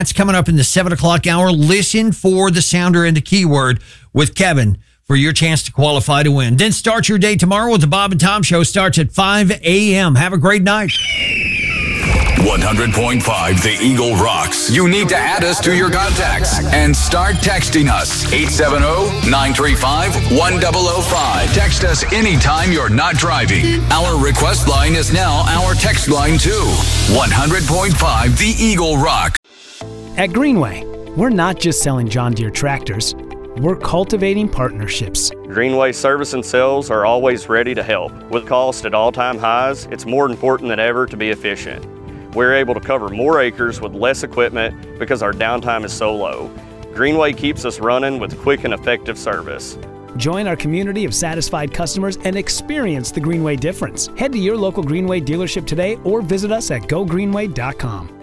That's coming up in the 7 o'clock hour. Listen for the sounder and the keyword with Kevin for your chance to qualify to win. Then start your day tomorrow with the Bob and Tom Show. Starts at 5 a.m. Have a great night. 100.5 The Eagle rocks. You need to add us to your contacts and start texting us. 870-935-1005. Text us anytime you're not driving. Our request line is now our text line too. 100.5 The Eagle rocks. At Greenway, we're not just selling John Deere tractors, we're cultivating partnerships. Greenway service and sales are always ready to help. With cost at all-time highs, it's more important than ever to be efficient. We're able to cover more acres with less equipment because our downtime is so low. Greenway keeps us running with quick and effective service. Join our community of satisfied customers and experience the Greenway difference. Head to your local Greenway dealership today or visit us at gogreenway.com.